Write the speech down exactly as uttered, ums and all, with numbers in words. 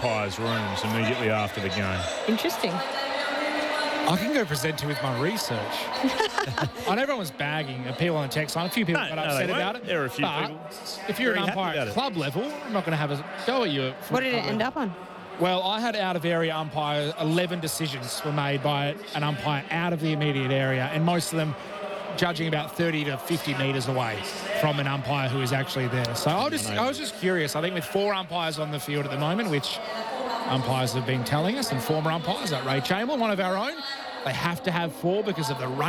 umpires' rooms immediately after the game. Interesting. I can go present to with my research. I know everyone was bagging, and people on the text line, a few people No, got no, upset they about weren't. it. There were a few but people if you're an very happy umpire about at it. club level, I'm not going to have a go at you. What did it end up on? Well, I had out of area umpire. eleven decisions were made by an umpire out of the immediate area, and most of them judging about thirty to fifty metres away from an umpire who is actually there. So I was just, I was just curious. I think with four umpires on the field at the moment, which umpires have been telling us, and former umpires like Ray Chamberlain, one of our own, they have to have four because of the run.